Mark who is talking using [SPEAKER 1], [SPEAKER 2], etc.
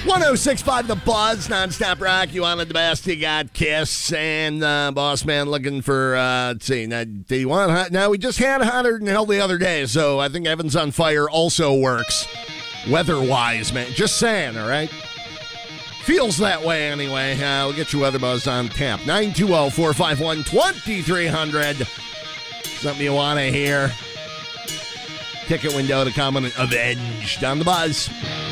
[SPEAKER 1] 106.5 The Buzz, nonstop rock. You wanted the best, you got Kiss. And Boss Man looking for, let's see, now, do you want hot? Now, we just had Hotter Than Hell the other day, so I think Heaven's on Fire also works weather-wise, man. Just saying, all right? Feels that way anyway. We'll get you Weather Buzz on tap. 920-451-2300. Something you want to hear. Ticket window to come on Avenged on The Buzz.